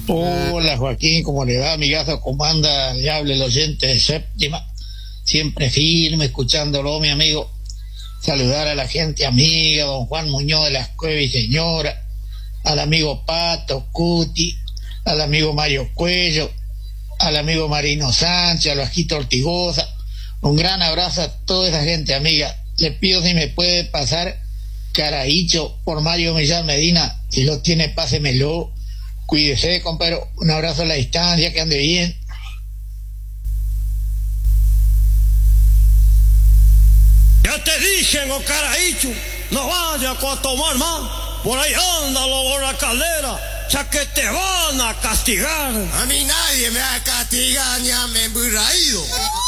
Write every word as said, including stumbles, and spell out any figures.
Hola Joaquín, ¿cómo le va, amigazo? ¿Cómo anda? Le habla el oyente de Séptima, siempre firme, escuchándolo, mi amigo. Saludar a la gente amiga, don Juan Muñoz de las Cuevas y Señora, al amigo Pato Cuti, al amigo Mario Cuello, al amigo Marino Sánchez, al Bajito Ortigosa. Un gran abrazo a toda esa gente amiga. Le pido si me puede pasar Caraícho por Mario Millán Medina, si lo tiene, pásemelo. Cuídese, compadre. Un abrazo a la distancia, que ande bien. Ya te dije, oh Caraícho, no vayas a tomar más. Por ahí anda lo la calera, ya que te van a castigar. A mí nadie me va a castigar ni a me emburraído.